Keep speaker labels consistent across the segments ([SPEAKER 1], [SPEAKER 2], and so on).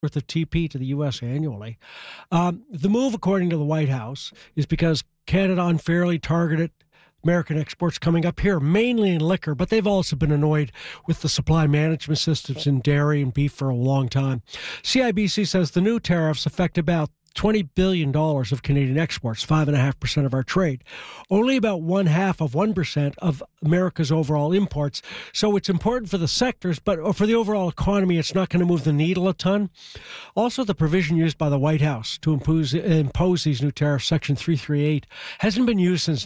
[SPEAKER 1] worth of TP to the U.S. annually. The move, according to the White House, is because Canada unfairly targeted American exports coming up here, mainly in liquor, but they've also been annoyed with the supply management systems in dairy and beef for a long time. CIBC says the new tariffs affect about $20 billion of Canadian exports, 5.5% of our trade. Only about 1% of America's overall imports. So it's important for the sectors, but for the overall economy, it's not going to move the needle a ton. Also, the provision used by the White House to impose these new tariffs, Section 338, hasn't been used since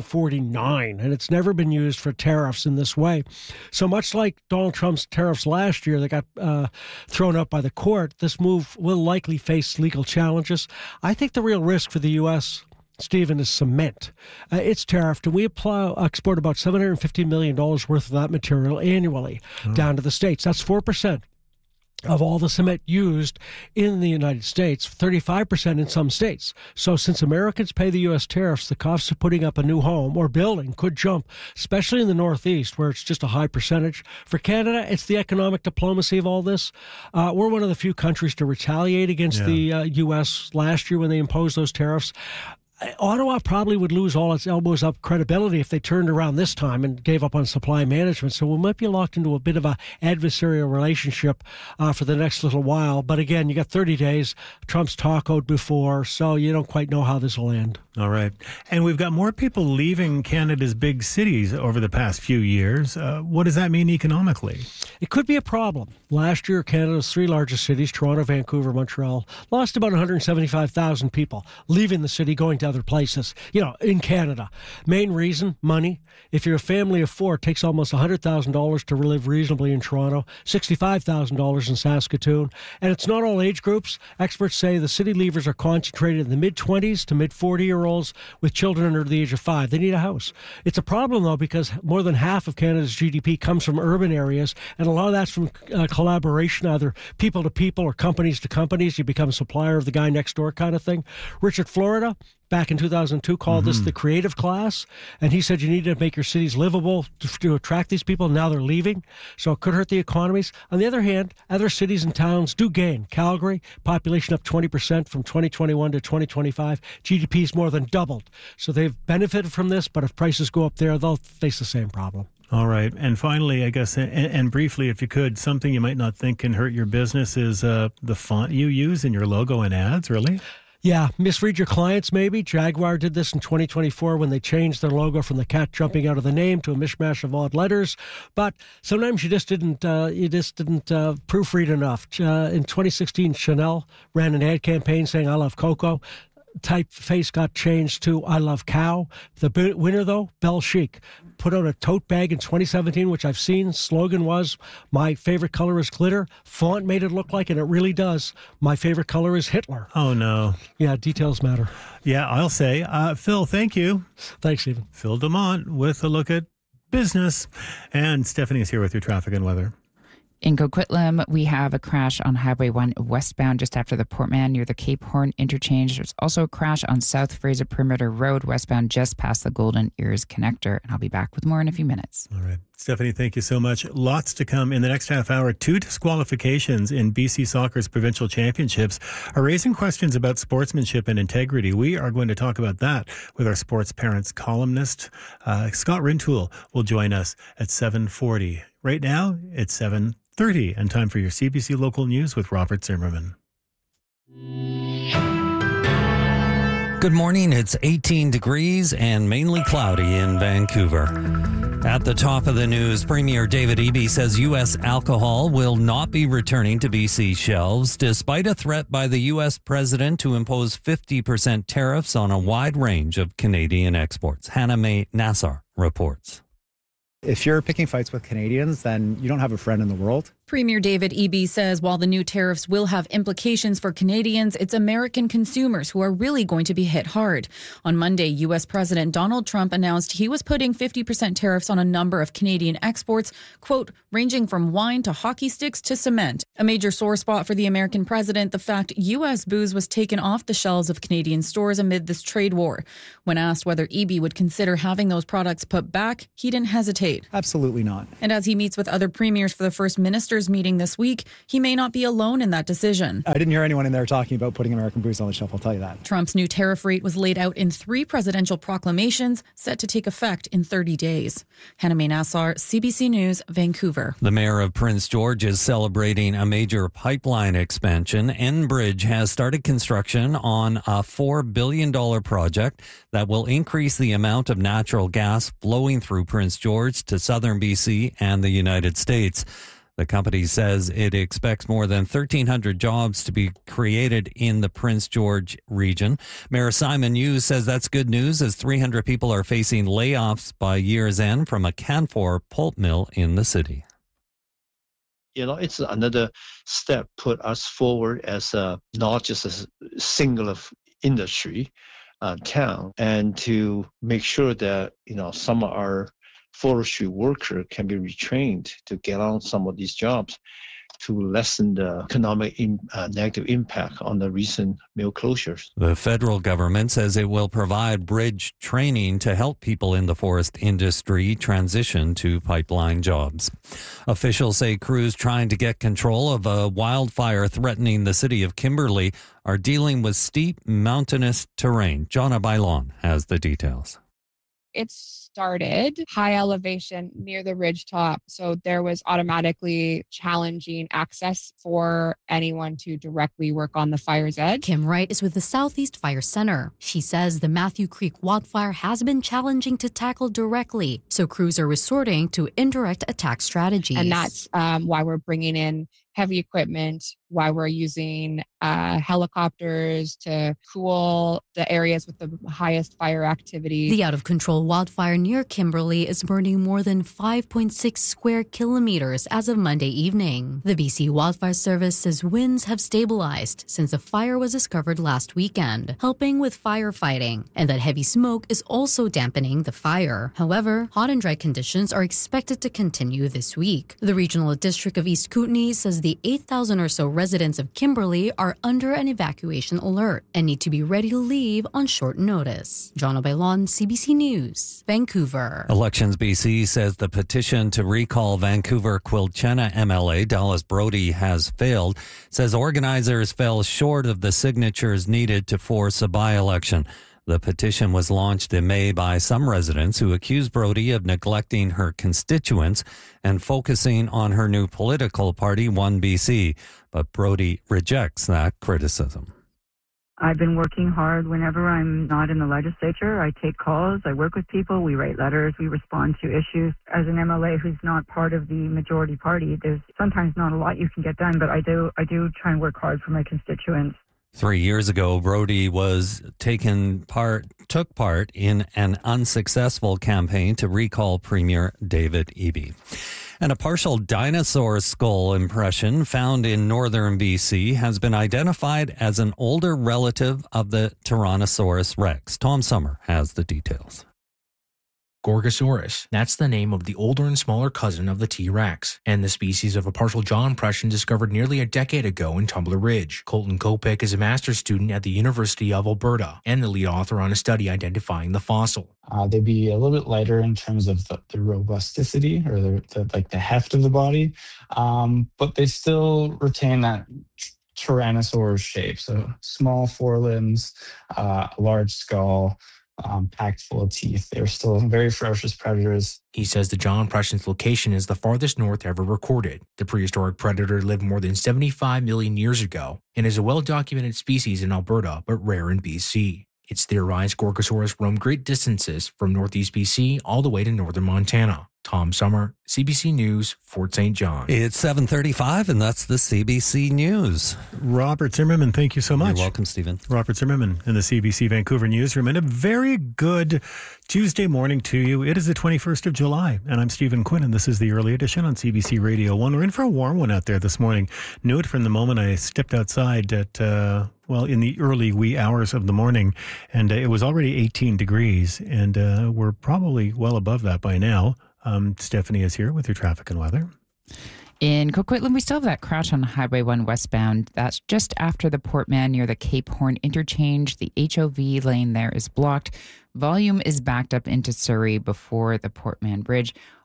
[SPEAKER 1] 1949, and it's never been used for tariffs in this way. So much like Donald Trump's tariffs last year that got thrown out by the court, this move will likely face legal challenges. I think the real risk for the U.S., Stephen, is cement. It's tariffed, and we export about $750 million worth of that material annually down to the States. That's 4% of all the cement used in the United States, 35% in some states. So since Americans pay the U.S. tariffs, the cost of putting up a new home or building could jump, especially in the Northeast, where it's just a high percentage. For Canada, it's the economic diplomacy of all this. We're one of the few countries to retaliate against the U.S. last year when they imposed those tariffs. Ottawa probably would lose all its elbows up credibility if they turned around this time and gave up on supply management. So we might be locked into a bit of an adversarial relationship for the next little while. But again, you got 30 days. Trump's tacoed before, so you don't quite know how this will end.
[SPEAKER 2] All right. And we've got more people leaving Canada's big cities over the past few years. What does that mean economically?
[SPEAKER 1] It could be a problem. Last year, Canada's three largest cities, Toronto, Vancouver, Montreal, lost about 175,000 people leaving the city, going to other places, in Canada. Main reason, money. If you're a family of four, it takes almost $100,000 to live reasonably in Toronto, $65,000 in Saskatoon. And it's not all age groups. Experts say the city leavers are concentrated in the mid-20s to mid-40-year-olds with children under the age of 5. They need a house. It's a problem, though, because more than half of Canada's GDP comes from urban areas, and a lot of that's from collaboration, either people to people or companies to companies. You become a supplier of the guy next door kind of thing. Richard Florida, back in 2002, called this the creative class, and he said you need to make your cities livable to attract these people. Now they're leaving, so it could hurt the economies. On the other hand, other cities and towns do gain. Calgary, population up 20% from 2021 to 2025. GDP's more than doubled, so they've benefited from this, but if prices go up there, they'll face the same problem.
[SPEAKER 2] All right. And finally, I guess, and briefly, if you could, something you might not think can hurt your business is the font you use in your logo and ads, really?
[SPEAKER 1] Yeah, misread your clients maybe. Jaguar did this in 2024 when they changed their logo from the cat jumping out of the name to a mishmash of odd letters. But sometimes you just didn't proofread enough. In 2016, Chanel ran an ad campaign saying, "I love Coco." Typeface got changed to "I love cow." The winner, though, Bell Chic, put out a tote bag in 2017, which I've seen. Slogan was, "My favorite color is glitter." Font made it look like, and it really does, "My favorite color is Hitler."
[SPEAKER 2] Oh, no.
[SPEAKER 1] Yeah, details matter.
[SPEAKER 2] Yeah, I'll say. Phil, thank you.
[SPEAKER 1] Thanks, Stephen.
[SPEAKER 2] Phil Dumont with a look at business. And Stephanie is here with your traffic and weather.
[SPEAKER 3] In Coquitlam, we have a crash on Highway 1 westbound just after the Portman near the Cape Horn interchange. There's also a crash on South Fraser Perimeter Road westbound just past the Golden Ears connector. And I'll be back with more in a few minutes.
[SPEAKER 2] All right. Stephanie, thank you so much. Lots to come in the next half hour. 2 disqualifications in BC Soccer's provincial championships are raising questions about sportsmanship and integrity. We are going to talk about that with our sports parents columnist. Scott Rintoul will join us at 7:40. Right now, it's 7:30 and time for your CBC Local News with Robert Zimmerman.
[SPEAKER 4] Good morning. It's 18 degrees and mainly cloudy in Vancouver. At the top of the news, Premier David Eby says U.S. alcohol will not be returning to BC shelves despite a threat by the U.S. president to impose 50% tariffs on a wide range of Canadian exports. Hannah May Nassar reports.
[SPEAKER 5] If you're picking fights with Canadians, then you don't have a friend in the world.
[SPEAKER 6] Premier David Eby says while the new tariffs will have implications for Canadians, it's American consumers who are really going to be hit hard. On Monday, U.S. President Donald Trump announced he was putting 50% tariffs on a number of Canadian exports, quote, ranging from wine to hockey sticks to cement. A major sore spot for the American president, the fact U.S. booze was taken off the shelves of Canadian stores amid this trade war. When asked whether Eby would consider having those products put back, he didn't hesitate.
[SPEAKER 5] Absolutely not.
[SPEAKER 6] And as he meets with other premiers for the First Minister's ministers meeting this week. He may not be alone in that decision.
[SPEAKER 5] I didn't hear anyone in there talking about putting American boots on the shelf, I'll tell you that.
[SPEAKER 6] Trump's new tariff rate was laid out in 3 presidential proclamations set to take effect in 30 days. Hannah May Nassar, CBC News, Vancouver.
[SPEAKER 4] The mayor of Prince George is celebrating a major pipeline expansion. Enbridge has started construction on a $4 billion project that will increase the amount of natural gas flowing through Prince George to southern BC and the United States. The company says it expects more than 1,300 jobs to be created in the Prince George region. Mayor Simon Hughes says that's good news as 300 people are facing layoffs by year's end from a Canfor pulp mill in the city.
[SPEAKER 7] It's another step put us forward as not just a singular industry town, and to make sure that, some of our forestry worker can be retrained to get on some of these jobs to lessen the economic negative impact on the recent mill closures.
[SPEAKER 4] The federal government says it will provide bridge training to help people in the forest industry transition to pipeline jobs. Officials say crews trying to get control of a wildfire threatening the city of Kimberley are dealing with steep mountainous terrain. Jonna Bailon has the details.
[SPEAKER 8] It started high elevation near the ridge top, so there was automatically challenging access for anyone to directly work on the fire's edge.
[SPEAKER 9] Kim Wright is with the Southeast Fire Center. She says the Matthew Creek wildfire has been challenging to tackle directly, so crews are resorting to indirect attack strategies.
[SPEAKER 8] And that's why we're bringing in heavy equipment, why we're using helicopters to cool the areas with the highest fire activity.
[SPEAKER 9] The out-of-control wildfire near Kimberley is burning more than 5.6 square kilometers as of Monday evening. The BC Wildfire Service says winds have stabilized since the fire was discovered last weekend, helping with firefighting, and that heavy smoke is also dampening the fire. However, hot and dry conditions are expected to continue this week. The Regional District of East Kootenay says the 8,000 or so residents of Kimberley are under an evacuation alert and need to be ready to leave on short notice. Jonna Bailon, CBC News, Vancouver.
[SPEAKER 4] Elections BC says the petition to recall Vancouver Quilchena MLA Dallas Brody has failed. Says organizers fell short of the signatures needed to force a by-election. The petition was launched in May by some residents who accuse Brody of neglecting her constituents and focusing on her new political party, One BC. But Brody rejects that criticism.
[SPEAKER 10] I've been working hard whenever I'm not in the legislature. I take calls, I work with people, we write letters, we respond to issues. As an MLA who's not part of the majority party, there's sometimes not a lot you can get done, but I do try and work hard for my constituents.
[SPEAKER 4] 3 years ago, Brody took part in an unsuccessful campaign to recall Premier David Eby. And a partial dinosaur skull impression found in northern BC has been identified as an older relative of the Tyrannosaurus rex. Tom Summer has the details.
[SPEAKER 11] Gorgosaurus. That's the name of the older and smaller cousin of the T-Rex, and the species of a partial jaw impression discovered nearly a decade ago in Tumbler Ridge. Colton Kopik is a master's student at the University of Alberta and the lead author on a study identifying the fossil.
[SPEAKER 12] They'd be a little bit lighter in terms of the robusticity or the heft of the body, but they still retain that Tyrannosaurus shape. So small forelimbs, a large skull, packed full of teeth. They're still very ferocious predators.
[SPEAKER 11] He says the jaw impression's location is the farthest north ever recorded. The prehistoric predator lived more than 75 million years ago and is a well-documented species in Alberta, but rare in BC. It's theorized Gorgosaurus roamed great distances from northeast BC all the way to northern Montana. Tom Summer, CBC News, Fort St. John.
[SPEAKER 4] It's 7:35, and that's the CBC News.
[SPEAKER 2] Robert Zimmerman, thank you so much.
[SPEAKER 4] You're welcome, Stephen.
[SPEAKER 2] Robert Zimmerman in the CBC Vancouver newsroom, and a very good Tuesday morning to you. It is the 21st of July, and I'm Stephen Quinn, and this is the early edition on CBC Radio 1. We're in for a warm one out there this morning. Knew it from the moment I stepped outside at in the early wee hours of the morning, and it was already 18 degrees, and we're probably well above that by now. Stephanie is here with your traffic and weather.
[SPEAKER 3] In Coquitlam, we still have that crash on Highway 1 westbound. That's just after the Port Mann near the Cape Horn interchange. The HOV lane there is blocked. Volume is backed up into Surrey before the Port Mann Bridge.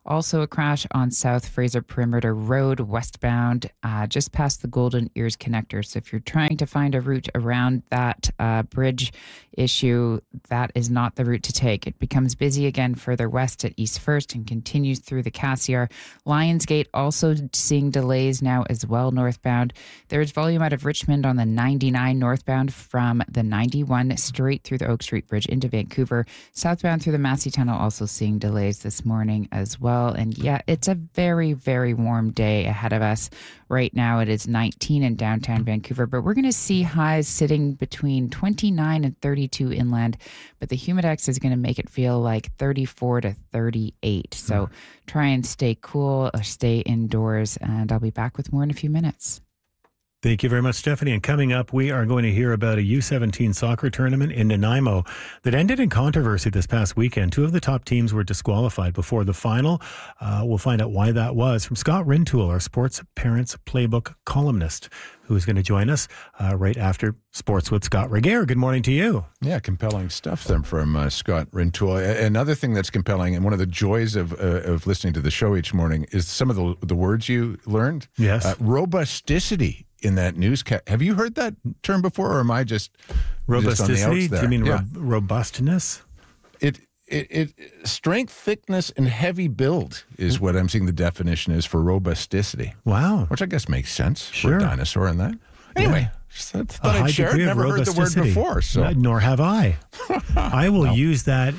[SPEAKER 3] Also a crash on South Fraser Perimeter Road westbound, just past the Golden Ears connector. So if you're trying to find a route around that bridge issue, that is not the route to take. It becomes busy again further west at East First and continues through the Cassiar. Lionsgate also seeing delays now as well northbound. There's volume out of Richmond on the 99 northbound from the 91 straight through the Oak Street Bridge into Vancouver. Southbound through the Massey Tunnel also seeing delays this morning as well. And yeah, it's a very, very warm day ahead of us. Right now it is 19 in downtown Vancouver, but we're going to see highs sitting between 29 and 32 inland. But the humidex is going to make it feel like 34 to 38. So try and stay cool or stay indoors. And I'll be back with more in a few minutes.
[SPEAKER 2] Thank you very much, Stephanie. And coming up, we are going to hear about a U17 soccer tournament in Nanaimo that ended in controversy this past weekend. 2 of the top teams were disqualified before the final. We'll find out why that was from Scott Rintoul, our Sports Parents Playbook columnist, who is going to join us right after Sports with Scott Regehr. Good morning to you.
[SPEAKER 13] Yeah, compelling stuff there from Scott Rintoul. Another thing that's compelling, and one of the joys of listening to the show each morning, is some of the words you learned.
[SPEAKER 2] Yes.
[SPEAKER 13] Robusticity in that newscast. Have you heard that term before, or am I just
[SPEAKER 2] robusticity?
[SPEAKER 13] Just on the outs there?
[SPEAKER 2] Do you mean robustness?
[SPEAKER 13] It strength, thickness, and heavy build is what I'm seeing the definition is for robusticity.
[SPEAKER 2] Wow.
[SPEAKER 13] Which I guess makes sense
[SPEAKER 2] Sure.
[SPEAKER 13] for a dinosaur and that. Anyway, thought I'd share it. Never heard the word before. So.
[SPEAKER 2] Nor have I. I will use that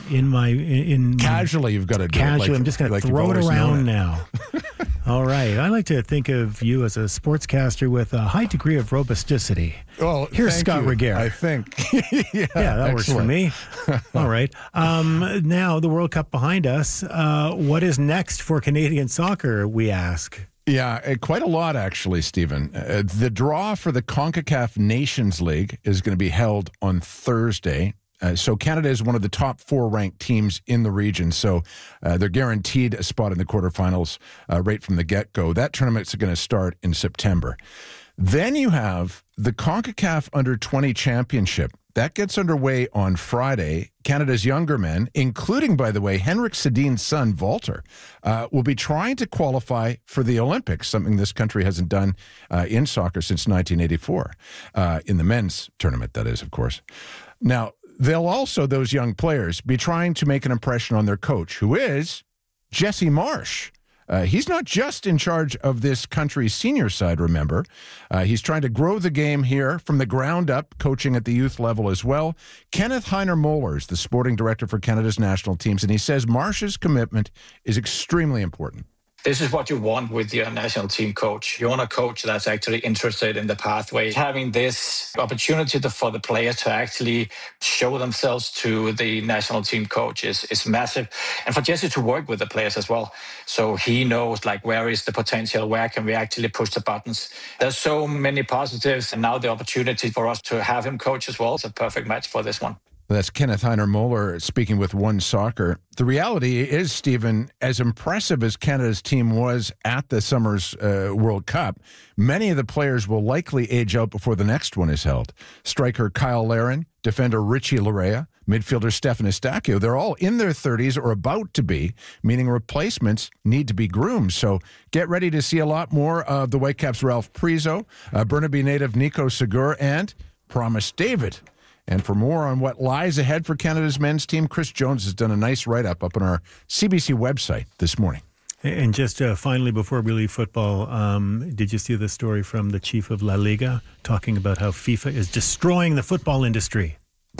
[SPEAKER 2] in
[SPEAKER 13] casually. You've got to do
[SPEAKER 2] casually.
[SPEAKER 13] it. Like,
[SPEAKER 2] I'm just going to throw it around now. All right. I like to think of you as a sportscaster with a high degree of robusticity.
[SPEAKER 13] Well,
[SPEAKER 2] here's Scott Regehr.
[SPEAKER 13] I think.
[SPEAKER 2] yeah, that works for me. All right. Now the World Cup behind us. What is next for Canadian soccer? We ask.
[SPEAKER 13] Yeah, quite a lot, actually, Stephen. The draw for the CONCACAF Nations League is going to be held on Thursday. So Canada is one of the top 4 ranked teams in the region. So they're guaranteed a spot in the quarterfinals right from the get-go. That tournament's going to start in September. Then you have the CONCACAF Under-20 Championship. That gets underway on Friday. Canada's younger men, including, by the way, Henrik Sedin's son, Walter, will be trying to qualify for the Olympics, something this country hasn't done in soccer since 1984, in the men's tournament, that is, of course. Now, they'll also, those young players, be trying to make an impression on their coach, who is Jesse Marsh. He's not just in charge of this country's senior side, remember. He's trying to grow the game here from the ground up, coaching at the youth level as well. Kenneth Heiner-Moller is the sporting director for Canada's national teams, and he says Marsh's commitment is extremely important.
[SPEAKER 14] This is what you want with your national team coach. You want a coach that's actually interested in the pathway. Having this opportunity for the players to actually show themselves to the national team coach is massive. And for Jesse to work with the players as well. So he knows where is the potential, where can we actually push the buttons. There's so many positives, and now the opportunity for us to have him coach as well is a perfect match for this one.
[SPEAKER 13] That's Kenneth Heiner-Moller speaking with One Soccer. The reality is, Stephen, as impressive as Canada's team was at the summer's World Cup, many of the players will likely age out before the next one is held. Striker Kyle Larin, defender Richie Larea, midfielder Stefan Eustáquio, they're all in their 30s or about to be, meaning replacements need to be groomed. So get ready to see a lot more of the Whitecaps' Ralph Priso, Burnaby native Nico Segur, and Promise David. And for more on what lies ahead for Canada's men's team, Chris Jones has done a nice write-up up on our CBC website this morning.
[SPEAKER 2] And just finally, before we leave football, did you see the story from the chief of La Liga talking about how FIFA is destroying the football industry?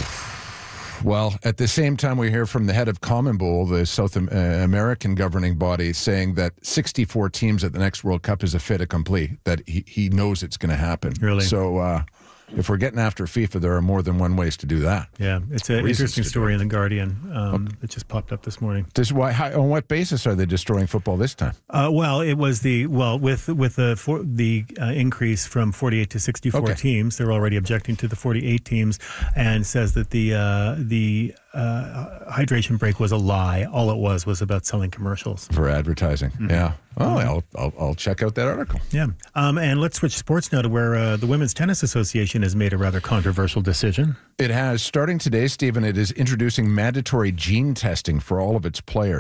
[SPEAKER 13] Well, at the same time, we hear from the head of CONMEBOL, the South American governing body, saying that 64 teams at the next World Cup is a fait accompli, that he knows it's going to happen.
[SPEAKER 2] Really?
[SPEAKER 13] So if we're getting after FIFA, there are more than one ways to do that.
[SPEAKER 2] Yeah, it's an interesting story in The Guardian that just popped up this morning.
[SPEAKER 13] On what basis are they destroying football this time?
[SPEAKER 2] Well, it was with the increase from 48 to 64 teams, they're already objecting to the 48 teams, and says that the hydration break was a lie. All it was about selling commercials
[SPEAKER 13] for advertising. Mm-hmm. Yeah. Oh, I'll check out that article.
[SPEAKER 2] Yeah. And let's switch sports now to where the Women's Tennis Association has made a rather controversial decision.
[SPEAKER 13] It has. Starting today, Stephen, it is introducing mandatory gene testing for all of its players.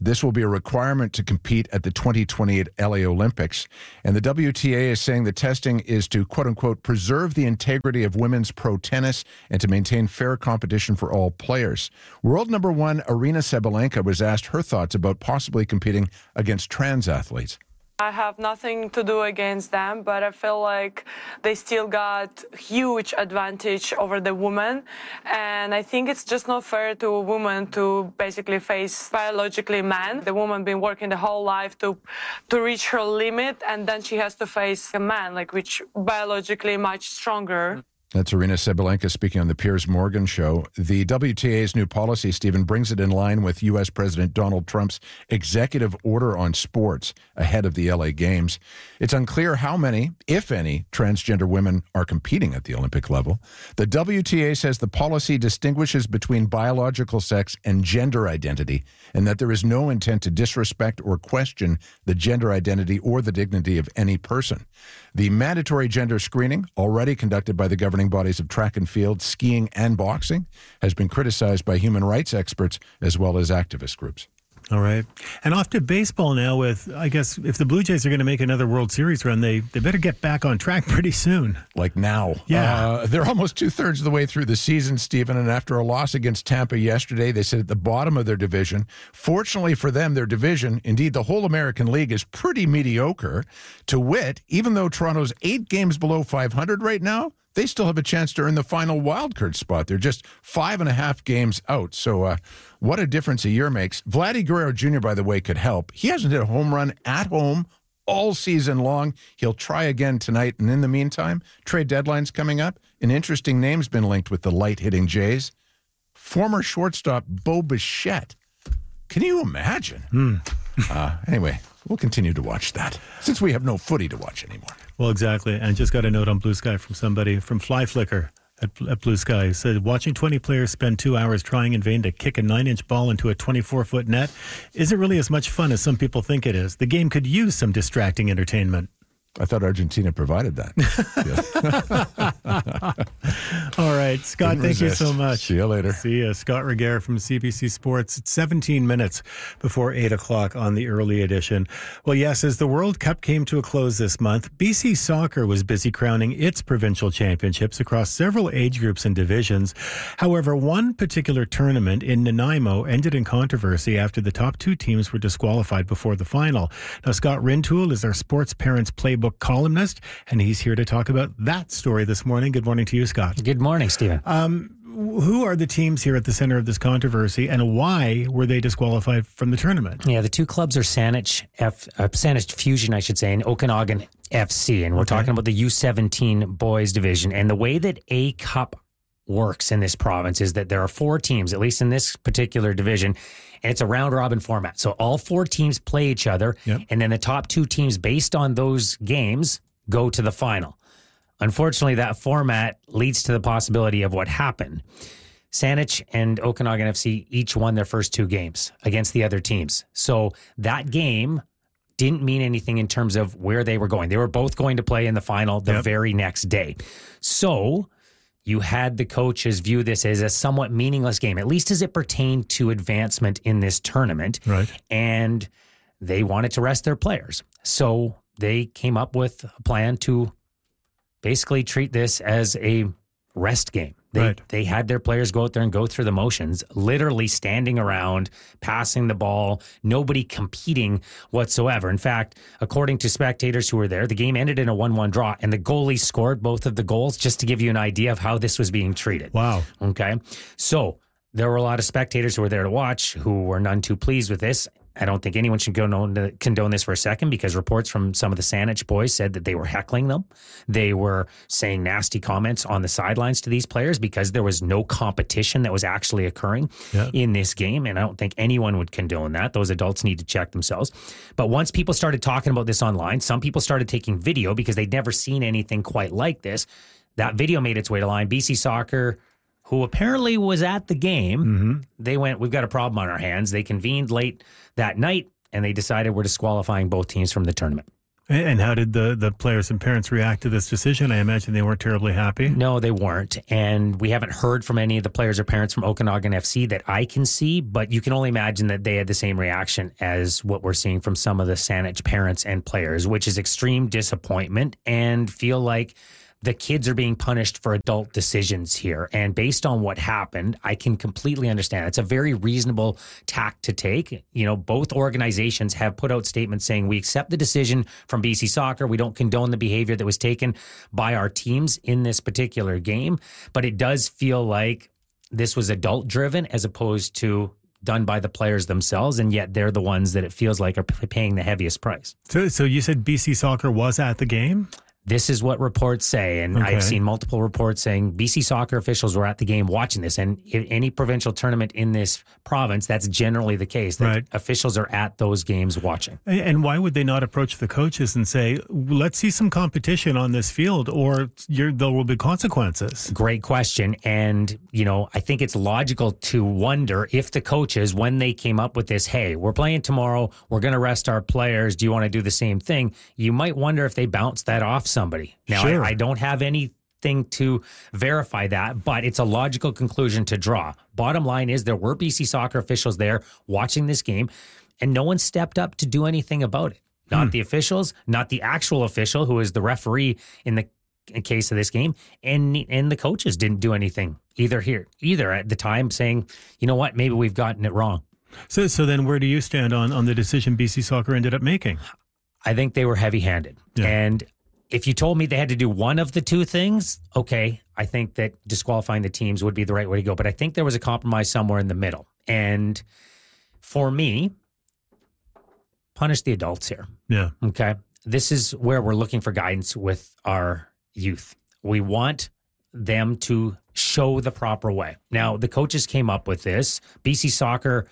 [SPEAKER 13] This will be a requirement to compete at the 2028 LA Olympics. And the WTA is saying the testing is to, quote unquote, preserve the integrity of women's pro tennis and to maintain fair competition for all players. World number one Aryna Sabalenka was asked her thoughts about possibly competing against trans athletes.
[SPEAKER 15] I have nothing to do against them, but I feel like they still got huge advantage over the woman. And I think it's just not fair to a woman to basically face biologically man. The woman been working the whole life to reach her limit, and then she has to face a man, like which biologically much stronger.
[SPEAKER 13] That's Aryna Sabalenka speaking on the Piers Morgan Show. The WTA's new policy, Stephen, brings it in line with U.S. President Donald Trump's executive order on sports ahead of the LA Games. It's unclear how many, if any, transgender women are competing at the Olympic level. The WTA says the policy distinguishes between biological sex and gender identity, and that there is no intent to disrespect or question the gender identity or the dignity of any person. The mandatory gender screening, already conducted by the governing bodies of track and field, skiing, and boxing, has been criticized by human rights experts as well as activist groups.
[SPEAKER 2] All right. And off to baseball now with, I guess, if the Blue Jays are going to make another World Series run, they better get back on track pretty soon.
[SPEAKER 13] Like now.
[SPEAKER 2] Yeah.
[SPEAKER 13] They're almost 2/3 of the way through the season, Stephen, and after a loss against Tampa yesterday, they sit at the bottom of their division. Fortunately for them, their division, indeed the whole American League, is pretty mediocre. To wit, even though Toronto's 8 games below 500 right now, they still have a chance to earn the final wildcard spot. They're just 5.5 games out. So what a difference a year makes. Vladdy Guerrero Jr., by the way, could help. He hasn't hit a home run at home all season long. He'll try again tonight. And in the meantime, trade deadline's coming up. An interesting name's been linked with the light-hitting Jays. Former shortstop Bo Bichette. Can you imagine? Anyway, we'll continue to watch that since we have no footy to watch anymore.
[SPEAKER 2] Well, exactly. And just got a note on Blue Sky from somebody from Fly Flicker at Blue Sky. It said, watching 20 players spend 2 hours trying in vain to kick a 9-inch ball into a 24-foot net isn't really as much fun as some people think it is. The game could use some distracting entertainment.
[SPEAKER 13] I thought Argentina provided that.
[SPEAKER 2] All right, Scott, thank you so much.
[SPEAKER 13] See you later.
[SPEAKER 2] See you. Scott Regehr from CBC Sports. It's 17 minutes before 8 o'clock on the early edition. Well, yes, as the World Cup came to a close this month, BC Soccer was busy crowning its provincial championships across several age groups and divisions. However, one particular tournament in Nanaimo ended in controversy after the top 2 teams were disqualified before the final. Now, Scott Rintoul is our Sports Parents Playbook columnist, and he's here to talk about that story this morning. Good morning to you, Scott.
[SPEAKER 16] Good morning, Stephen.
[SPEAKER 2] Who are the teams here at the center of this controversy, and why were they disqualified from the tournament?
[SPEAKER 16] Yeah, the 2 clubs are Saanich Fusion, I should say, and Okanagan FC, and we're talking about the U17 boys division. And the way that A Cup works in this province is that there are 4 teams, at least in this particular division, and it's a round-robin format. So all 4 teams play each other, and then the top 2 teams, based on those games, go to the final. Unfortunately, that format leads to the possibility of what happened. Saanich and Okanagan FC each won their first 2 games against the other teams. So that game didn't mean anything in terms of where they were going. They were both going to play in the final the very next day. So you had the coaches view this as a somewhat meaningless game, at least as it pertained to advancement in this tournament.
[SPEAKER 2] Right.
[SPEAKER 16] And they wanted to rest their players. So they came up with a plan to basically treat this as a rest game. They had their players go out there and go through the motions, literally standing around, passing the ball, nobody competing whatsoever. In fact, according to spectators who were there, the game ended in a 1-1 draw, and the goalie scored both of the goals, just to give you an idea of how this was being treated.
[SPEAKER 2] Wow.
[SPEAKER 16] Okay. So there were a lot of spectators who were there to watch who were none too pleased with this. I don't think anyone should condone this for a second, because reports from some of the Saanich boys said that they were heckling them. They were saying nasty comments on the sidelines to these players because there was no competition that was actually occurring in this game. And I don't think anyone would condone that. Those adults need to check themselves. But once people started talking about this online, some people started taking video because they'd never seen anything quite like this. That video made its way to line. BC Soccer, who apparently was at the game, they went, we've got a problem on our hands. They convened late that night, and they decided we're disqualifying both teams from the tournament.
[SPEAKER 2] And how did the players and parents react to this decision? I imagine they weren't terribly happy.
[SPEAKER 16] No, they weren't. And we haven't heard from any of the players or parents from Okanagan FC that I can see, but you can only imagine that they had the same reaction as what we're seeing from some of the Saanich parents and players, which is extreme disappointment and feel like the kids are being punished for adult decisions here. And based on what happened, I can completely understand. It's a very reasonable tack to take. You know, both organizations have put out statements saying we accept the decision from BC Soccer. We don't condone the behavior that was taken by our teams in this particular game. But it does feel like this was adult driven as opposed to done by the players themselves, and yet they're the ones that it feels like are paying the heaviest price.
[SPEAKER 2] So you said BC Soccer was at the game?
[SPEAKER 16] This is what reports say, and
[SPEAKER 2] Okay.
[SPEAKER 16] I've seen multiple reports saying BC Soccer officials were at the game watching this, and in any provincial tournament in this province, that's generally the case, that
[SPEAKER 2] Right.
[SPEAKER 16] officials are at those games watching.
[SPEAKER 2] And why would they not approach the coaches and say, let's see some competition on this field, or there will be consequences?
[SPEAKER 16] Great question. And, you know, I think it's logical to wonder if the coaches, when they came up with this, hey, we're playing tomorrow, we're going to rest our players, do you want to do the same thing? You might wonder if they bounced that off somebody. Now,
[SPEAKER 2] Sure.
[SPEAKER 16] I don't have anything to verify that, but it's a logical conclusion to draw. Bottom line is there were BC Soccer officials there watching this game, and no one stepped up to do anything about it. Not the officials, not the actual official who is the referee in the case of this game, and the coaches didn't do anything either at the time, saying, you know what, maybe we've gotten it wrong.
[SPEAKER 2] So then where do you stand on the decision BC Soccer ended up making?
[SPEAKER 16] I think they were heavy-handed.
[SPEAKER 2] Yeah.
[SPEAKER 16] And if you told me they had to do one of the two things, okay, I think that disqualifying the teams would be the right way to go. But I think there was a compromise somewhere in the middle. And for me, punish the adults here.
[SPEAKER 2] Yeah.
[SPEAKER 16] Okay. This is where we're looking for guidance with our youth. We want them to show the proper way. Now, the coaches came up with this. BC Soccer,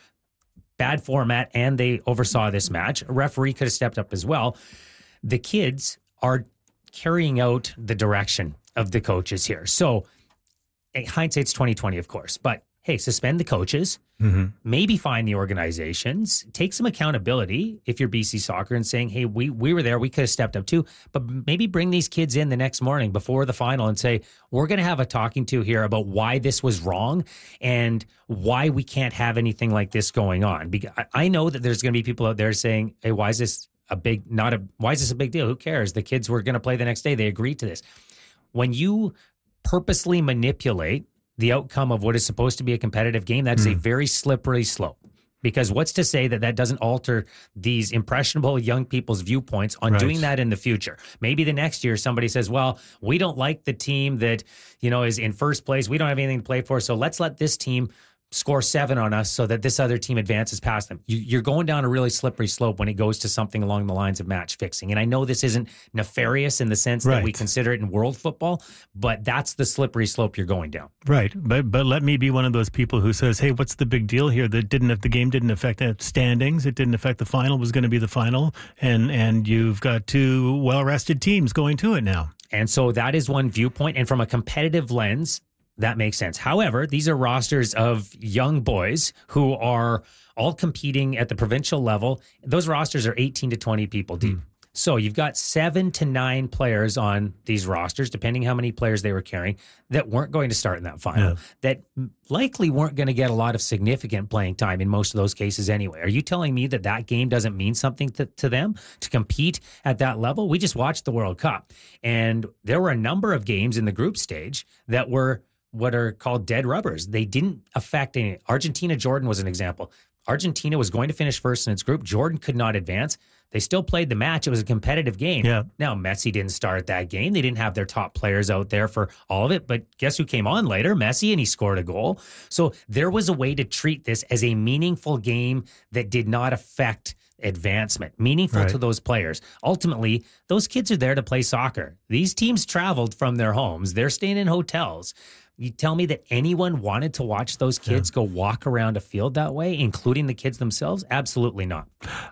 [SPEAKER 16] bad format, and they oversaw this match. A referee could have stepped up as well. The kids are carrying out the direction of the coaches here. So hindsight's 2020, of course, but hey, suspend the coaches, maybe fine the organizations, take some accountability if you're BC Soccer and saying, hey, we were there, we could have stepped up too, but maybe bring these kids in the next morning before the final and say, we're going to have a talking to here about why this was wrong and why we can't have anything like this going on. Because I know that there's going to be people out there saying, hey, why is this a big deal? Who cares? The kids were going to play the next day. They agreed to this. When you purposely manipulate the outcome of what is supposed to be a competitive game, that is a very slippery slope. Because what's to say that doesn't alter these impressionable young people's viewpoints on doing that in the future? Maybe the next year somebody says, well, we don't like the team that, you know, is in first place. We don't have anything to play for. So let's let this team score 7 on us so that this other team advances past them. You're going down a really slippery slope when it goes to something along the lines of match fixing. And I know this isn't nefarious in the sense that we consider it in world football, but that's the slippery slope you're going down.
[SPEAKER 2] Right. But let me be one of those people who says, hey, what's the big deal here? The game didn't affect standings. It didn't affect the final. It was going to be the final. And you've got 2 well-rested teams going to it now.
[SPEAKER 16] And so that is one viewpoint. And from a competitive lens, that makes sense. However, these are rosters of young boys who are all competing at the provincial level. Those rosters are 18 to 20 people deep. So you've got 7 to 9 players on these rosters, depending how many players they were carrying, that weren't going to start in that final, that likely weren't going to get a lot of significant playing time in most of those cases anyway. Are you telling me that game doesn't mean something to them to compete at that level? We just watched the World Cup, and there were a number of games in the group stage that were what are called dead rubbers. They didn't affect any. Argentina, Jordan was an example. Argentina was going to finish first in its group. Jordan could not advance. They still played the match. It was a competitive game.
[SPEAKER 2] Yeah.
[SPEAKER 16] Now, Messi didn't start that game. They didn't have their top players out there for all of it. But guess who came on later? Messi, and he scored a goal. So there was a way to treat this as a meaningful game that did not affect advancement, meaningful to those players. Ultimately, those kids are there to play soccer. These teams traveled from their homes. They're staying in hotels. You tell me that anyone wanted to watch those kids go walk around a field that way, including the kids themselves? Absolutely not.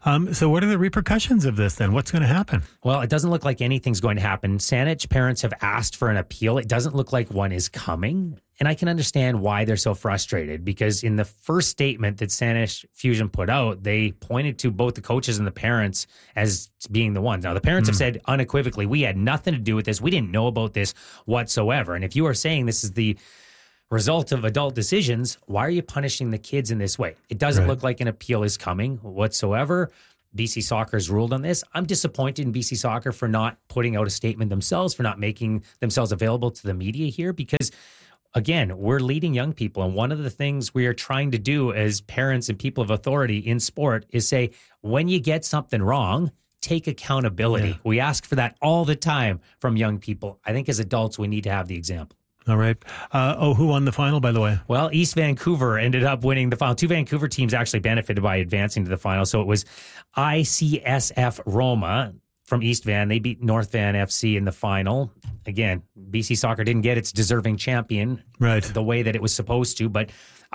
[SPEAKER 2] So what are the repercussions of this then? What's going to happen?
[SPEAKER 16] Well, it doesn't look like anything's going to happen. Saanich parents have asked for an appeal. It doesn't look like one is coming. And I can understand why they're so frustrated, because in the first statement that Saanich Fusion put out, they pointed to both the coaches and the parents as being the ones. Now, the parents have said unequivocally, we had nothing to do with this. We didn't know about this whatsoever. And if you are saying this is the result of adult decisions, why are you punishing the kids in this way? It doesn't look like an appeal is coming whatsoever. BC Soccer has ruled on this. I'm disappointed in BC Soccer for not putting out a statement themselves, for not making themselves available to the media here, because again, we're leading young people. And one of the things we are trying to do as parents and people of authority in sport is say, when you get something wrong, take accountability. Yeah. We ask for that all the time from young people. I think as adults, we need to have the example.
[SPEAKER 2] All right. Who won the final, by the way?
[SPEAKER 16] Well, East Vancouver ended up winning the final. Two Vancouver teams actually benefited by advancing to the final. So it was ICSF Roma from East Van. They beat North Van FC in the final. Again, BC Soccer didn't get its deserving champion the way that it was supposed to, but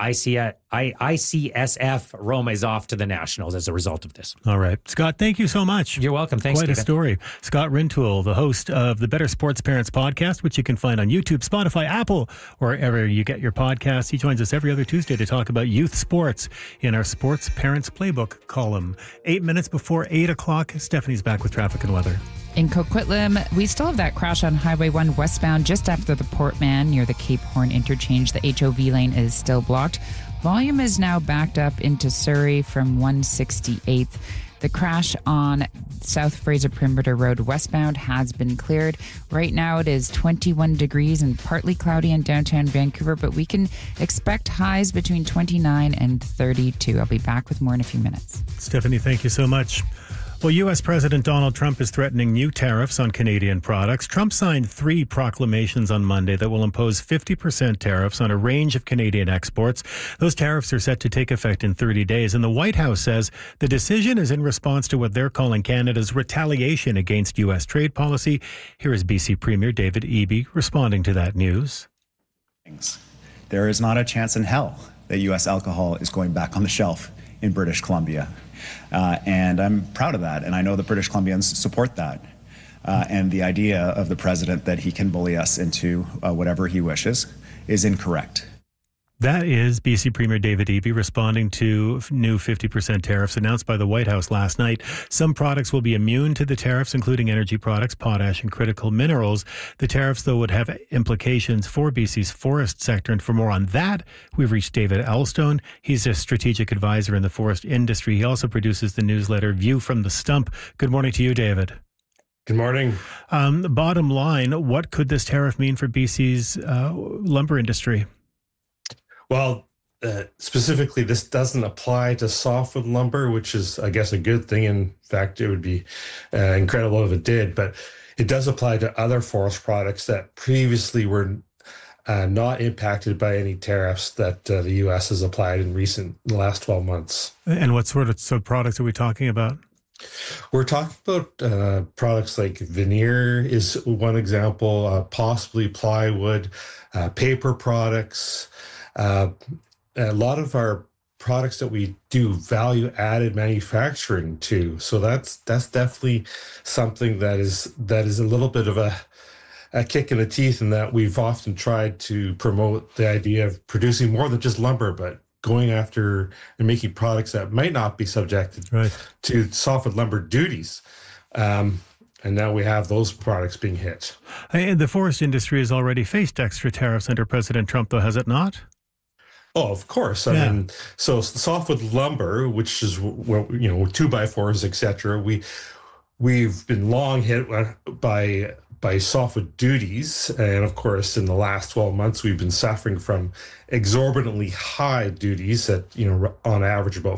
[SPEAKER 16] ICSF Roma is off to the Nationals as a result of this.
[SPEAKER 2] All right. Scott, thank you so much.
[SPEAKER 16] You're welcome. Thanks,
[SPEAKER 2] Quite
[SPEAKER 16] Stephen.
[SPEAKER 2] a story. Scott Rintoul, the host of the Better Sports Parents podcast, which you can find on YouTube, Spotify, Apple, or wherever you get your podcasts. He joins us every other Tuesday to talk about youth sports in our Sports Parents Playbook column. 8 minutes before 8 o'clock, Stephanie's back with traffic and weather.
[SPEAKER 3] In Coquitlam, we still have that crash on Highway 1 westbound just after the Port Man near the Cape Horn interchange. The HOV lane is still blocked. Volume is now backed up into Surrey from 168th. The crash on South Fraser Perimeter Road westbound has been cleared. Right now it is 21 degrees and partly cloudy in downtown Vancouver, but we can expect highs between 29 and 32. I'll be back with more in a few minutes.
[SPEAKER 2] Stephanie, thank you so much. Well, U.S. President Donald Trump is threatening new tariffs on Canadian products. Trump signed 3 proclamations on Monday that will impose 50% tariffs on a range of Canadian exports. Those tariffs are set to take effect in 30 days. And the White House says the decision is in response to what they're calling Canada's retaliation against U.S. trade policy. Here is BC Premier David Eby responding to that news.
[SPEAKER 17] There is not a chance in hell that U.S. alcohol is going back on the shelf in British Columbia. And I'm proud of that. And I know the British Columbians support that. And the idea of the president that he can bully us into whatever he wishes is incorrect.
[SPEAKER 2] That is BC Premier David Eby responding to new 50% tariffs announced by the White House last night. Some products will be immune to the tariffs, including energy products, potash, and critical minerals. The tariffs, though, would have implications for BC's forest sector. And for more on that, we've reached David Elstone. He's a strategic advisor in the forest industry. He also produces the newsletter View from the Stump. Good morning to you, David.
[SPEAKER 18] Good morning.
[SPEAKER 2] Bottom line, what could this tariff mean for BC's lumber industry?
[SPEAKER 18] Well, specifically, this doesn't apply to softwood lumber, which is, I guess, a good thing. In fact, it would be incredible if it did. But it does apply to other forest products that previously were not impacted by any tariffs that the U.S. has applied in the last 12 months.
[SPEAKER 2] And what sort of products are we talking about?
[SPEAKER 18] We're talking about products like veneer is one example, possibly plywood, paper products. A lot of our products that we do value-added manufacturing to, so that's definitely something that is a little bit of a kick in the teeth, in that we've often tried to promote the idea of producing more than just lumber, but going after and making products that might not be subjected to softwood lumber duties. And now we have those products being hit.
[SPEAKER 2] And the forest industry has already faced extra tariffs under President Trump, though, has it not?
[SPEAKER 18] Oh, of course. I mean, so softwood lumber, which is, 2x4s, etc. We've been long hit by softwood duties, and of course, in the last 12 months, we've been suffering from exorbitantly high duties at on average about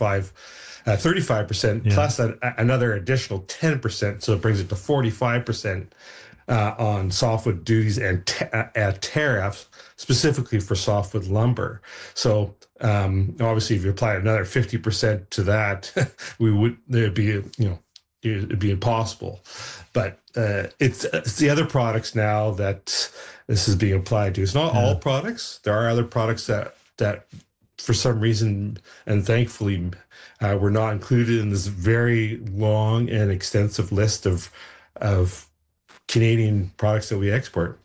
[SPEAKER 18] 35% plus another additional 10%, so it brings it to 45% on softwood duties and tariffs, specifically for softwood lumber. So obviously, if you apply another 50% to that, it'd be impossible. But it's the other products now that this is being applied to. It's not all products. There are other products that for some reason, and thankfully, were not included in this very long and extensive list of Canadian products that we export.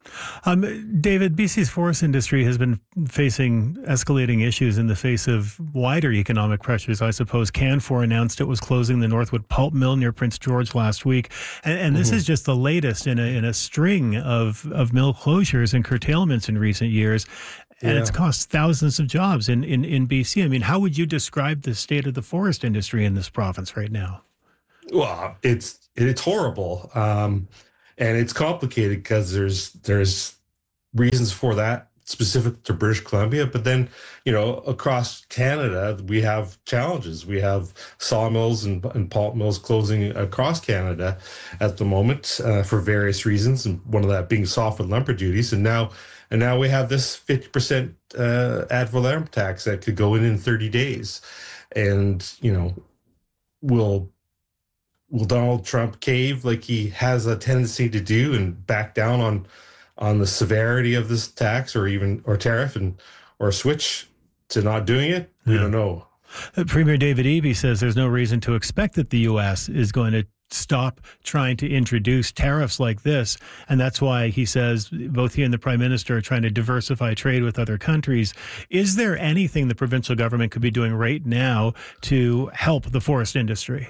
[SPEAKER 2] David, BC's forest industry has been facing escalating issues in the face of wider economic pressures, I suppose. Canfor announced it was closing the Northwood pulp mill near Prince George last week. And this is just the latest in a string of mill closures and curtailments in recent years. And it's cost thousands of jobs in BC. I mean, how would you describe the state of the forest industry in this province right now?
[SPEAKER 18] Well, it's horrible. And it's complicated because there's reasons for that specific to British Columbia, but then, across Canada, we have challenges. We have sawmills and pulp mills closing across Canada at the moment for various reasons, and one of that being softwood lumber duties. And now we have this 50% ad valorem tax that could go in 30 days. And, will Donald Trump cave like he has a tendency to do and back down on the severity of this tax or tariff or switch to not doing it? We don't know.
[SPEAKER 2] Premier David Eby says there's no reason to expect that the U.S. is going to stop trying to introduce tariffs like this. And that's why he says both he and the Prime Minister are trying to diversify trade with other countries. Is there anything the provincial government could be doing right now to help the forest industry?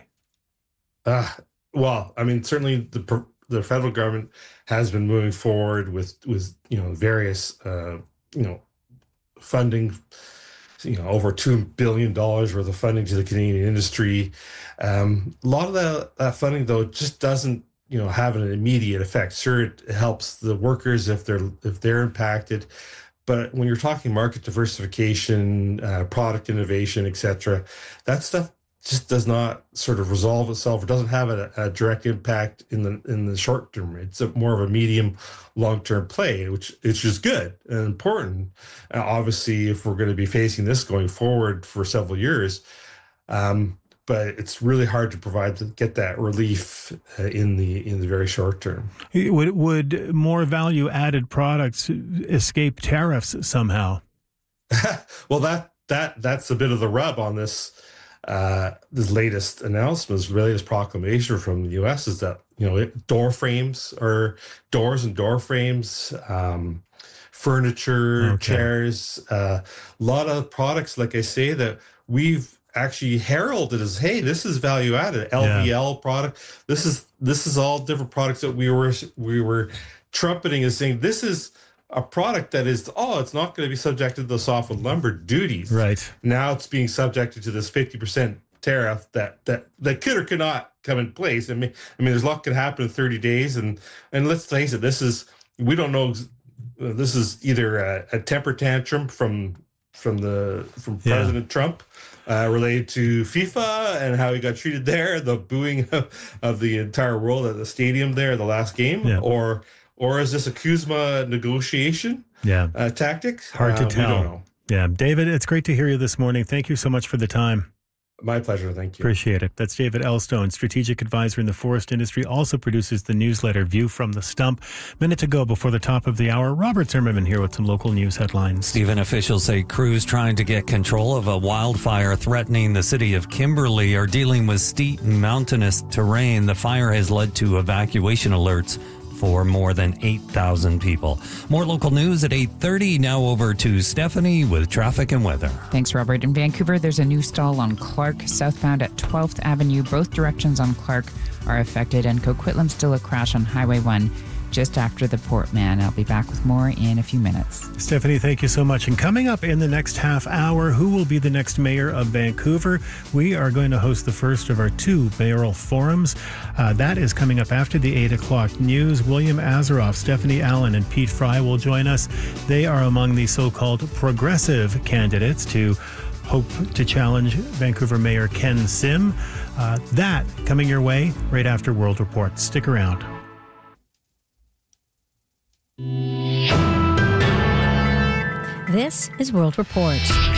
[SPEAKER 18] Well, I mean, certainly the federal government has been moving forward with various funding, over $2 billion worth of funding to the Canadian industry. A lot of that funding, though, just doesn't have an immediate effect. Sure, it helps the workers if they're impacted, but when you're talking market diversification, product innovation, etc., that stuff just does not sort of resolve itself. It doesn't have a direct impact in the short term. It's more of a medium, long-term play, which is good and important. Obviously, if we're going to be facing this going forward for several years, but it's really hard to get that relief in the very short term.
[SPEAKER 2] Would more value-added products escape tariffs somehow?
[SPEAKER 18] Well, that's a bit of the rub on this. This latest announcement, latest proclamation from the U.S. is that door frames or doors and door frames, furniture, chairs, a lot of products, like I say, that we've actually heralded as, hey, this is value added. LVL product. This is all different products that we were trumpeting as saying this is a product that is, it's not going to be subjected to the softwood lumber duties.
[SPEAKER 2] Right. Now
[SPEAKER 18] it's being subjected to this 50% tariff that could or could not come in place. I mean, there's a lot could happen in 30 days. And let's face it, we don't know. This is either a temper tantrum from President Trump related to FIFA and how he got treated there, the booing of the entire world at the stadium there, the last game, or is this a Kuzma negotiation tactic?
[SPEAKER 2] Hard to tell.
[SPEAKER 18] We don't know.
[SPEAKER 2] Yeah. David, it's great to hear you this morning. Thank you so much for the time.
[SPEAKER 18] My pleasure. Thank you.
[SPEAKER 2] Appreciate it. That's David Elstone, strategic advisor in the forest industry, also produces the newsletter View from the Stump. Minute to go before the top of the hour. Robert Zimmerman here with some local news headlines.
[SPEAKER 4] Stephen, officials say crews trying to get control of a wildfire threatening the city of Kimberley are dealing with steep and mountainous terrain. The fire has led to evacuation alerts for more than 8,000 people. More local news at 8:30. Now over to Stephanie with traffic and weather.
[SPEAKER 3] Thanks, Robert. In Vancouver, there's a new stall on Clark, southbound at 12th Avenue. Both directions on Clark are affected, and Coquitlam still a crash on Highway 1 just after the Port Man. I'll be back with more in a few minutes.
[SPEAKER 2] Stephanie, thank you so much. And coming up in the next half hour, who will be the next mayor of Vancouver? We are going to host the first of our 2 mayoral forums. That is coming up after the 8 o'clock news. William Azaroff, Stephanie Allen, and Pete Fry will join us. They are among the so-called progressive candidates to hope to challenge Vancouver Mayor Ken Sim. That coming your way right after World Report. Stick around.
[SPEAKER 19] This is World Report.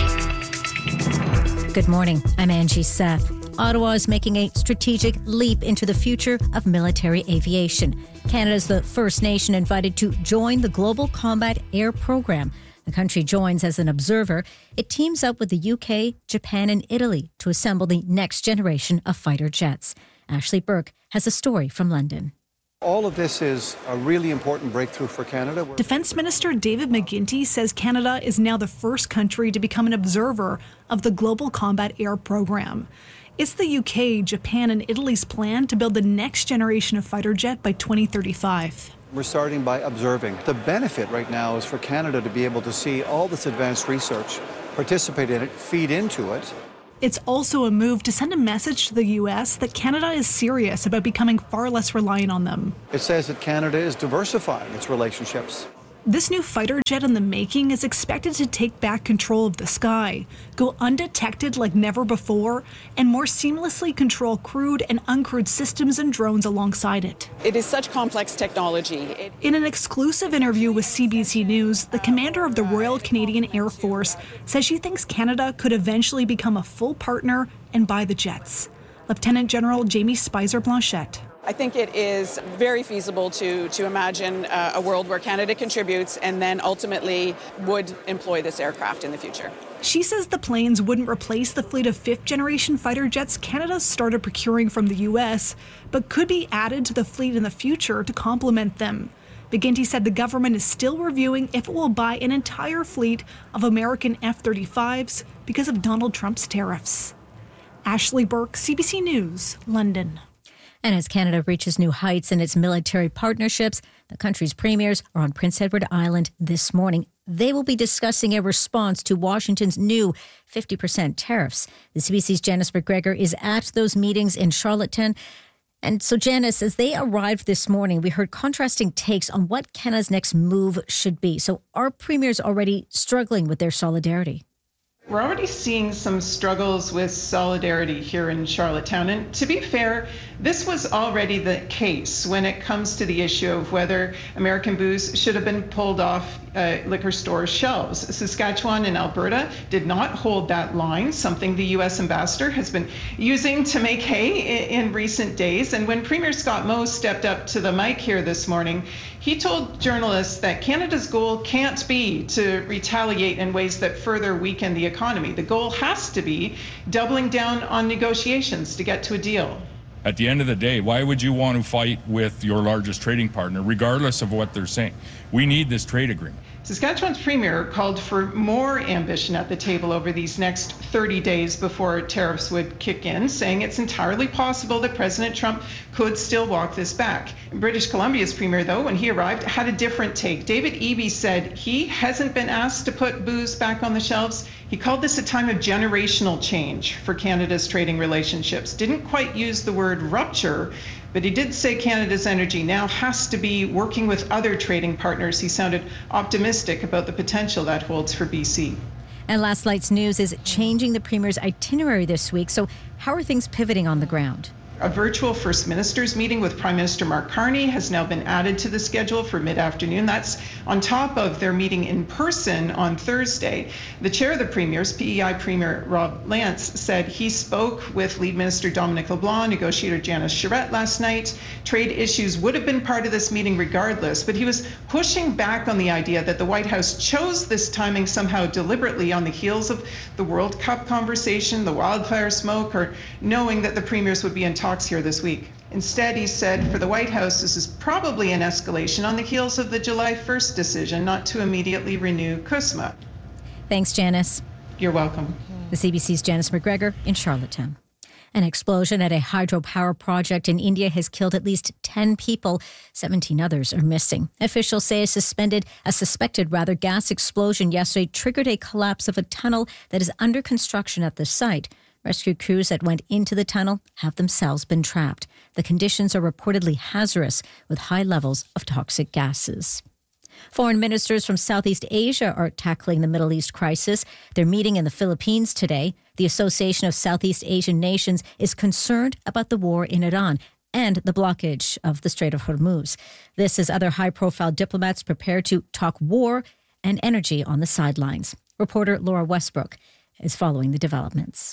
[SPEAKER 19] Good morning. I'm Angie Seth. Ottawa is making a strategic leap into the future of military aviation. Canada is the first nation invited to join the Global Combat Air Program. The country joins as an observer. It teams up with the UK, Japan, and Italy to assemble the next generation of fighter jets. Ashley Burke has a story from London.
[SPEAKER 20] All of this is a really important breakthrough for Canada.
[SPEAKER 21] Defence Minister David McGuinty says Canada is now the first country to become an observer of the Global Combat Air Program. It's the UK, Japan, and Italy's plan to build the next generation of fighter jet by 2035.
[SPEAKER 20] We're starting by observing. The benefit right now is for Canada to be able to see all this advanced research, participate in it, feed into it.
[SPEAKER 21] It's also a move to send a message to the U.S. that Canada is serious about becoming far less reliant on them.
[SPEAKER 20] It says that Canada is diversifying its relationships.
[SPEAKER 21] This new fighter jet in the making is expected to take back control of the sky, go undetected like never before, and more seamlessly control crewed and uncrewed systems and drones alongside it.
[SPEAKER 22] It is such complex technology.
[SPEAKER 21] In an exclusive interview with CBC News, the commander of the Royal Canadian Air Force says she thinks Canada could eventually become a full partner and buy the jets. Lieutenant General Jamie Spicer-Blanchette.
[SPEAKER 22] I think it is very feasible to imagine a world where Canada contributes and then ultimately would employ this aircraft in the future.
[SPEAKER 21] She says the planes wouldn't replace the fleet of fifth-generation fighter jets Canada started procuring from the U.S., but could be added to the fleet in the future to complement them. McGuinty said the government is still reviewing if it will buy an entire fleet of American F-35s because of Donald Trump's tariffs. Ashley Burke, CBC News, London.
[SPEAKER 19] And as Canada reaches new heights in its military partnerships, the country's premiers are on Prince Edward Island this morning. They will be discussing a response to Washington's new 50% tariffs. The CBC's Janice McGregor is at those meetings in Charlottetown. And so, Janice, as they arrived this morning, we heard contrasting takes on what Canada's next move should be. So are premiers already struggling with their solidarity?
[SPEAKER 23] We're already seeing some struggles with solidarity here in Charlottetown. And to be fair, this was already the case when it comes to the issue of whether American booze should have been pulled off liquor store shelves. Saskatchewan and Alberta did not hold that line, something the U.S. ambassador has been using to make hay in recent days. And when Premier Scott Moe stepped up to the mic here this morning, he told journalists that Canada's goal can't be to retaliate in ways that further weaken the economy. The goal has to be doubling down on negotiations to get to a deal.
[SPEAKER 24] At the end of the day, why would you want to fight with your largest trading partner, regardless of what they're saying? We need this trade agreement.
[SPEAKER 23] Saskatchewan's premier called for more ambition at the table over these next 30 days before tariffs would kick in, saying it's entirely possible that President Trump could still walk this back. British Columbia's premier, though, when he arrived, had a different take. David Eby said he hasn't been asked to put booze back on the shelves. He called this a time of generational change for Canada's trading relationships. Didn't quite use the word rupture, but he did say Canada's energy now has to be working with other trading partners. He sounded optimistic about the potential that holds for BC.
[SPEAKER 19] And Last Night's News is changing the Premier's itinerary this week. So how are things pivoting on the ground?
[SPEAKER 23] A virtual First Ministers meeting with Prime Minister Mark Carney has now been added to the schedule for mid-afternoon. That's on top of their meeting in person on Thursday. The chair of the Premiers, PEI Premier Rob Lance, said he spoke with Lead Minister Dominic LeBlanc, negotiator Janice Charette last night. Trade issues would have been part of this meeting regardless, but he was pushing back on the idea that the White House chose this timing somehow deliberately on the heels of the World Cup conversation, the wildfire smoke, or knowing that the Premiers would be in talks here this week. Instead, he said, for the White House, this is probably an escalation on the heels of the July 1st decision not to immediately renew CUSMA.
[SPEAKER 19] Thanks, Janice.
[SPEAKER 23] You're welcome.
[SPEAKER 19] The CBC's Janice McGregor in Charlottetown. An explosion at a hydropower project in India has killed at least 10 people. 17 others are missing. Officials say a suspected gas explosion yesterday triggered a collapse of a tunnel that is under construction at the site. Rescue crews that went into the tunnel have themselves been trapped. The conditions are reportedly hazardous with high levels of toxic gases. Foreign ministers from Southeast Asia are tackling the Middle East crisis. They're meeting in the Philippines today. The Association of Southeast Asian Nations is concerned about the war in Iran and the blockage of the Strait of Hormuz. This as other high-profile diplomats prepare to talk war and energy on the sidelines. Reporter Laura Westbrook is following the developments.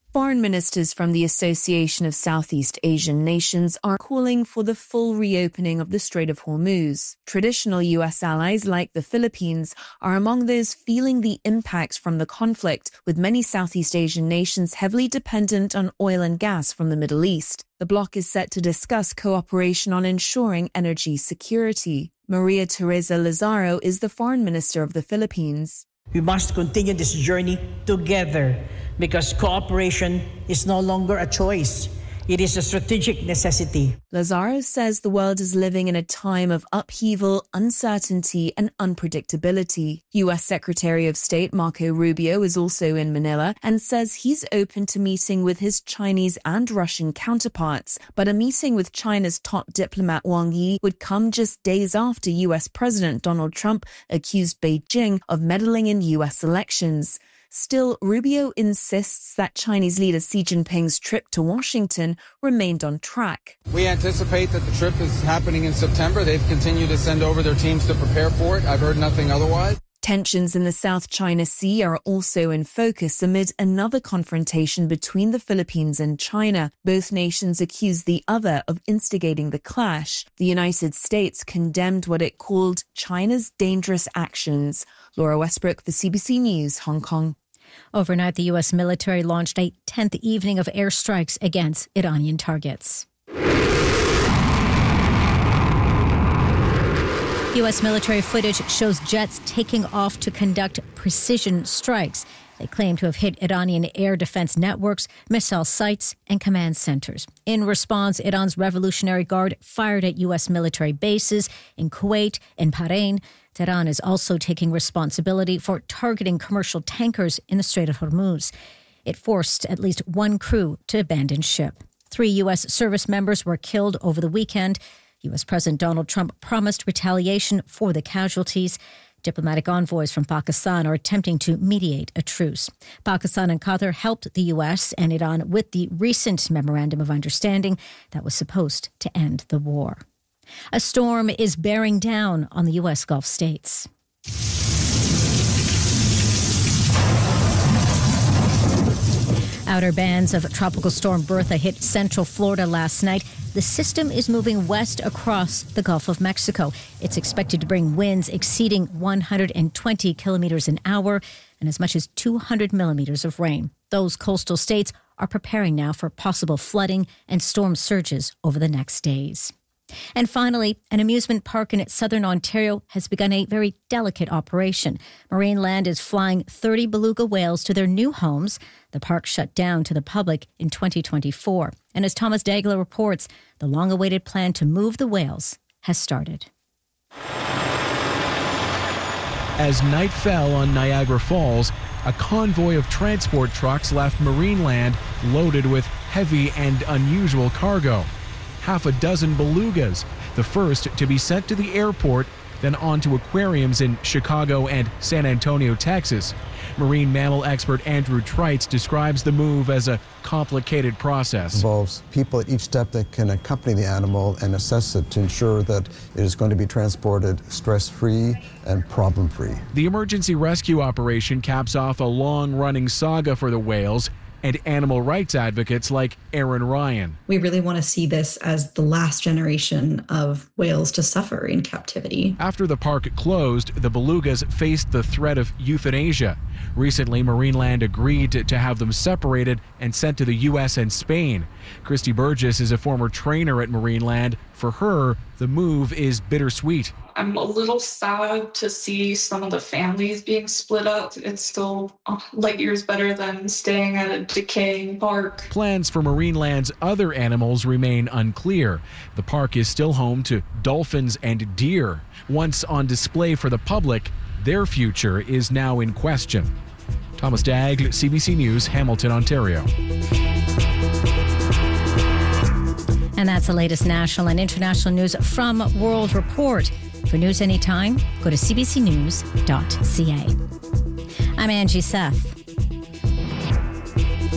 [SPEAKER 1] Foreign ministers from the Association of Southeast Asian Nations are calling for the full reopening of the Strait of Hormuz. Traditional U.S. allies like the Philippines are among those feeling the impacts from the conflict, with many Southeast Asian nations heavily dependent on oil and gas from the Middle East. The bloc is set to discuss cooperation on ensuring energy security. Maria Teresa Lazaro is the foreign minister of the Philippines.
[SPEAKER 5] We must continue this journey together because cooperation is no longer a choice. It is a strategic necessity.
[SPEAKER 1] Lazaro says the world is living in a time of upheaval, uncertainty, and unpredictability. U.S. Secretary of State Marco Rubio is also in Manila and says he's open to meeting with his Chinese and Russian counterparts. But a meeting with China's top diplomat Wang Yi would come just days after U.S. President Donald Trump accused Beijing of meddling in U.S. elections. Still, Rubio insists that Chinese leader Xi Jinping's trip to Washington remained on track.
[SPEAKER 6] We anticipate that the trip is happening in September. They've continued to send over their teams to prepare for it. I've heard nothing otherwise.
[SPEAKER 1] Tensions in the South China Sea are also in focus amid another confrontation between the Philippines and China. Both nations accuse the other of instigating the clash. The United States condemned what it called China's dangerous actions. Laura Westbrook, for CBC News, Hong Kong.
[SPEAKER 19] Overnight, the U.S. military launched a 10th evening of airstrikes against Iranian targets. U.S. military footage shows jets taking off to conduct precision strikes. They claim to have hit Iranian air defense networks, missile sites, and command centers. In response, Iran's Revolutionary Guard fired at U.S. military bases in Kuwait and Bahrain. Tehran is also taking responsibility for targeting commercial tankers in the Strait of Hormuz. It forced at least one crew to abandon ship. 3 U.S. service members were killed over the weekend. U.S. President Donald Trump promised retaliation for the casualties. Diplomatic envoys from Pakistan are attempting to mediate a truce. Pakistan and Qatar helped the U.S. and Iran with the recent memorandum of understanding that was supposed to end the war. A storm is bearing down on the U.S. Gulf states. Outer bands of Tropical Storm Bertha hit central Florida last night. The system is moving west across the Gulf of Mexico. It's expected to bring winds exceeding 120 kilometers an hour and as much as 200 millimeters of rain. Those coastal states are preparing now for possible flooding and storm surges over the next days. And finally, an amusement park in southern Ontario has begun a very delicate operation. Marineland is flying 30 beluga whales to their new homes. The park shut down to the public in 2024. And as Thomas Dagler reports, the long-awaited plan to move the whales has started.
[SPEAKER 7] As night fell on Niagara Falls, a convoy of transport trucks left Marineland loaded with heavy and unusual cargo. Half a dozen belugas, the first to be sent to the airport, then on to aquariums in Chicago and San Antonio, Texas. Marine mammal expert Andrew Treitz describes the move as a complicated process.
[SPEAKER 25] It involves people at each step that can accompany the animal and assess it to ensure that it is going to be transported stress-free and problem-free.
[SPEAKER 7] The emergency rescue operation caps off a long-running saga for the whales and animal rights advocates like Aaron Ryan.
[SPEAKER 26] We really want to see this as the last generation of whales to suffer in captivity.
[SPEAKER 7] After the park closed, the belugas faced the threat of euthanasia. Recently, Marineland agreed to have them separated and sent to the U.S. and Spain. Christy Burgess is a former trainer at Marineland. For her, the move is bittersweet.
[SPEAKER 27] I'm a little sad to see some of the families being split up. It's still light years better than staying at a decaying park.
[SPEAKER 7] Plans for Marineland's other animals remain unclear. The park is still home to dolphins and deer. Once on display for the public, their future is now in question. Thomas Dagg, CBC News, Hamilton, Ontario.
[SPEAKER 19] And that's the latest national and international news from World Report. For news anytime, go to cbcnews.ca. I'm Angie Seth.